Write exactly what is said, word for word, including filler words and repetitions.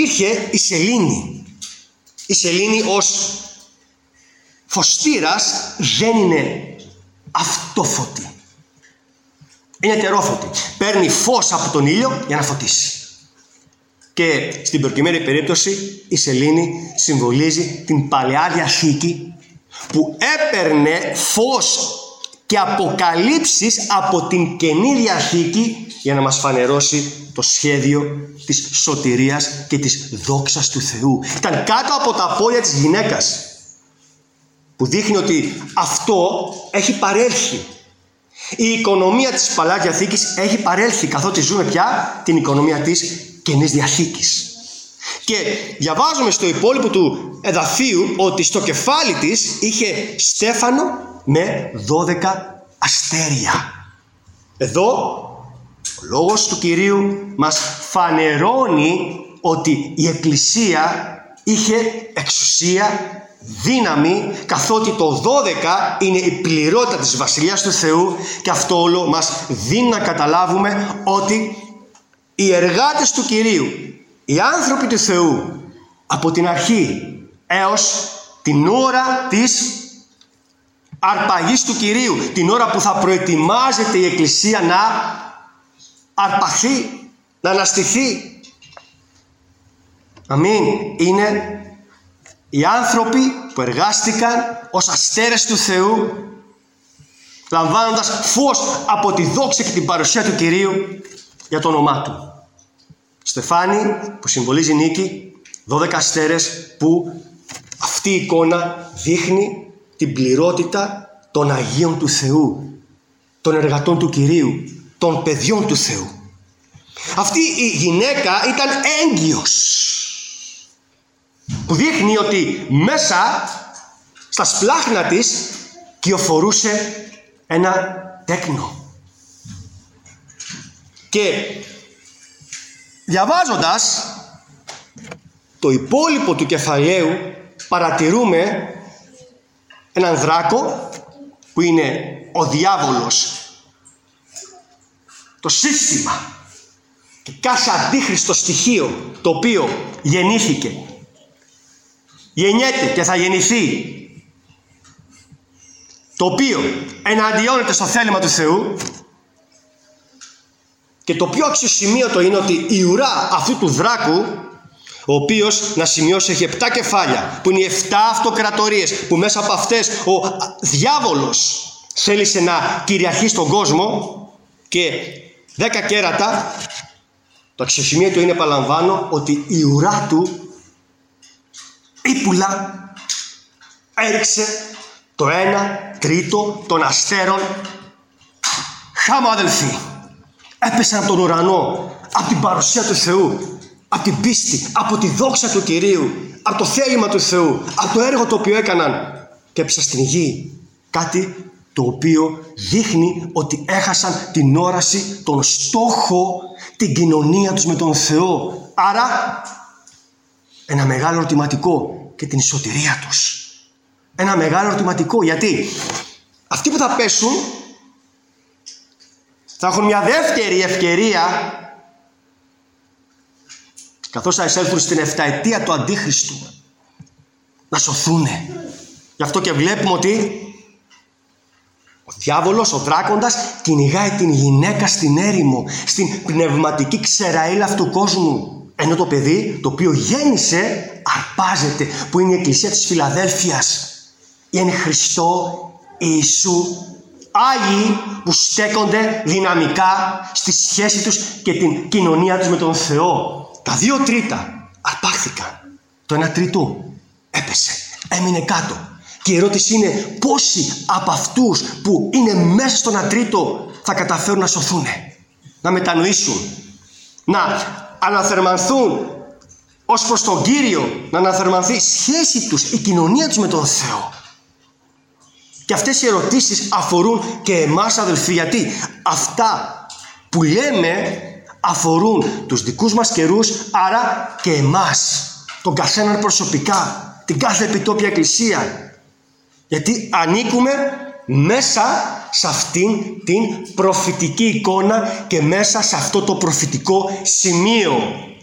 υπήρχε η σελήνη. Η σελήνη ως φωστήρας δεν είναι αυτόφωτη. Είναι τερόφωτη. Παίρνει φως από τον ήλιο για να φωτίσει. Και στην προκειμένη περίπτωση η σελήνη συμβολίζει την Παλαιά Διαθήκη που έπαιρνε φως και αποκαλύψεις από την Καινή Διαθήκη για να μας φανερώσει το σχέδιο της σωτηρίας και της δόξας του Θεού. Ήταν κάτω από τα πόδια της γυναίκας, που δείχνει ότι αυτό έχει παρέλθει. Η οικονομία της Παλαιάς Διαθήκης έχει παρέλθει, καθότι ζούμε πια την οικονομία της Καινής Διαθήκης. Και διαβάζουμε στο υπόλοιπο του εδαφίου ότι στο κεφάλι της είχε στέφανο με δώδεκα αστέρια. Εδώ ο λόγος του Κυρίου μας φανερώνει ότι η Εκκλησία είχε εξουσία, δύναμη, καθότι το δώδεκα είναι η πληρότητα της Βασιλείας του Θεού, και αυτό όλο μας δίνει να καταλάβουμε ότι οι εργάτες του Κυρίου, οι άνθρωποι του Θεού, από την αρχή έως την ώρα της αρπαγής του Κυρίου, την ώρα που θα προετοιμάζεται η Εκκλησία να αρπαχθεί, να αναστηθεί. Αμήν. Είναι οι άνθρωποι που εργάστηκαν ως αστέρες του Θεού, λαμβάνοντας φως από τη δόξα και την παρουσία του Κυρίου για το όνομά Του. Στεφάνι που συμβολίζει νίκη, δώδεκα αστέρες που αυτή η εικόνα δείχνει την πληρότητα των Αγίων του Θεού, των εργατών του Κυρίου, των παιδιών του Θεού. Αυτή η γυναίκα ήταν έγκυος, που δείχνει ότι μέσα στα σπλάχνα της κυοφορούσε ένα τέκνο. Και διαβάζοντας το υπόλοιπο του κεφαλαίου παρατηρούμε έναν δράκο που είναι ο διάβολος, το σύστημα και κάθε αντίχριστο στοιχείο το οποίο γεννήθηκε, γεννιέται και θα γεννηθεί, το οποίο εναντιώνεται στο θέλημα του Θεού. Και το πιο αξιοσημείωτο είναι ότι η ουρά αυτού του δράκου, ο οποίος, να σημειώσει, έχει επτά κεφάλια, που είναι οι επτά αυτοκρατορίες, που μέσα από αυτές ο διάβολος θέλησε να κυριαρχεί στον κόσμο, και δέκα κέρατα. Το αξιοσημείωτο είναι, επαναλαμβάνω, ότι η ουρά του ύπουλα έριξε το ένα τρίτο των αστέρων. Χάμω, αδελφοί, έπεσαν από τον ουρανό, από την παρουσία του Θεού, από την πίστη, από τη δόξα του Κυρίου, από το θέλημα του Θεού, από το έργο το οποίο έκαναν, και έπεσαν στην γη. Κάτι το οποίο δείχνει ότι έχασαν την όραση, τον στόχο, την κοινωνία τους με τον Θεό. Άρα ένα μεγάλο ερωτηματικό και την σωτηρία τους. Ένα μεγάλο ερωτηματικό, γιατί αυτοί που θα πέσουν θα έχουν μια δεύτερη ευκαιρία, καθώς θα εισέλθουν στην εφταετία του Αντίχριστου, να σωθούνε. Γι' αυτό και βλέπουμε ότι ο διάβολος, ο δράκοντας, κυνηγάει την γυναίκα στην έρημο, στην πνευματική ξεραήλα αυτού του κόσμου. Ενώ το παιδί το οποίο γέννησε αρπάζεται, που είναι η Εκκλησία της Φιλαδέλφειας. Είναι Χριστό Ιησού, Άγιοι που στέκονται δυναμικά στη σχέση τους και την κοινωνία τους με τον Θεό. Τα δύο τρίτα αρπάχθηκαν. Το ένα τρίτο έπεσε, έμεινε κάτω. Και η ερώτηση είναι πόσοι από αυτούς που είναι μέσα στον ατρίτο θα καταφέρουν να σωθούν, να μετανοήσουν, να αναθερμανθούν ως προς τον Κύριο, να αναθερμανθεί η σχέση τους, η κοινωνία τους με τον Θεό. Και αυτές οι ερωτήσεις αφορούν και εμάς, αδελφοί, γιατί αυτά που λέμε αφορούν τους δικούς μας καιρούς, άρα και εμάς, τον καθέναν προσωπικά, την κάθε επιτόπια εκκλησία. Γιατί ανήκουμε μέσα σε αυτήν την προφητική εικόνα και μέσα σε αυτό το προφητικό σημείο.